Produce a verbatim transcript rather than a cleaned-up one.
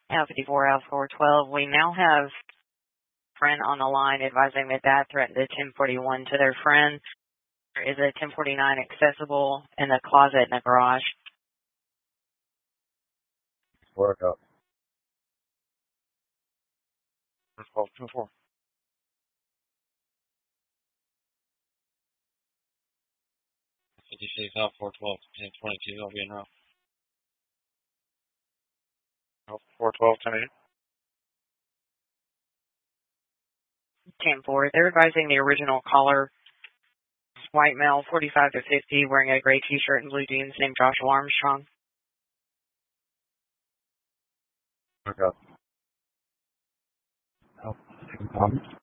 Alpha fifty-four, Alpha four twelve. We now have a friend on the line advising that that threatened a ten forty-one to their friend. There is a ten forty-nine accessible in the closet in the garage. Work up. twelve two four. fifty-six, Alpha four twelve, ten twenty-two, I'll be in route. Alpha four twelve, ten eight. ten four. They're advising the original caller, white male, forty-five to fifty, wearing a gray t-shirt and blue jeans, named Joshua Armstrong. Work up. Help. Taking